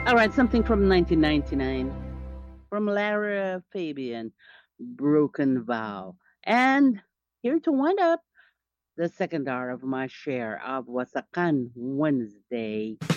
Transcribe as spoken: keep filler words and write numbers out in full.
All right, something from nineteen ninety-nine from Lara Fabian, Broken Vow. And here to wind up the second hour of my share of Wasakan Wednesday.